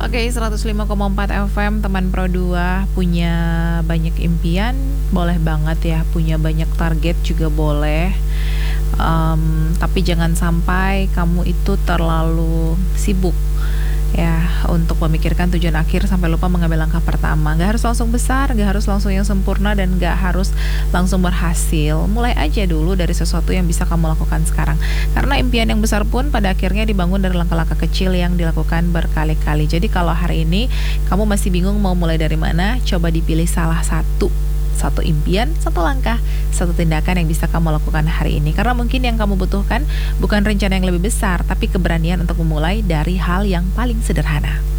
Oke, 105,4 FM teman Pro 2 punya banyak impian, boleh banget ya, punya banyak target juga boleh. Tapi jangan sampai kamu itu terlalu sibuk ya untuk memikirkan tujuan akhir sampai lupa mengambil langkah pertama. Gak harus langsung besar, gak harus langsung yang sempurna, dan gak harus langsung berhasil. Mulai aja dulu dari sesuatu yang bisa kamu lakukan sekarang, karena impian yang besar pun pada akhirnya dibangun dari langkah-langkah kecil yang dilakukan berkali-kali. Jadi kalau hari ini kamu masih bingung mau mulai dari mana, coba dipilih salah satu impian, satu langkah, satu tindakan yang bisa kamu lakukan hari ini. Karena mungkin yang kamu butuhkan bukan rencana yang lebih besar, tapi keberanian untuk memulai dari hal yang paling sederhana.